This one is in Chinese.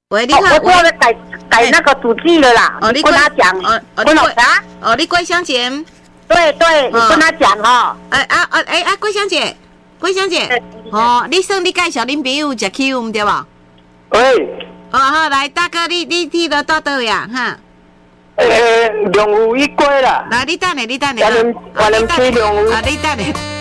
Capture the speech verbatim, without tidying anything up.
喂，你哦， 好， 我知道改改那个主机了啦。 哦， 你跟他讲， 哦，哦， 跟我啥？ 哦，你桂香姐， 对对，你跟他讲哈。 哎啊啊哎啊，桂香姐，桂香姐，哦，你算你介绍恁朋友食 Q 唔对吧？ 喂。 哦好，来大哥，你你去到倒倒呀哈？ 诶，龙湖一街啦。 来，你等下，你等下。 万能万能区龙湖。 啊，你等下。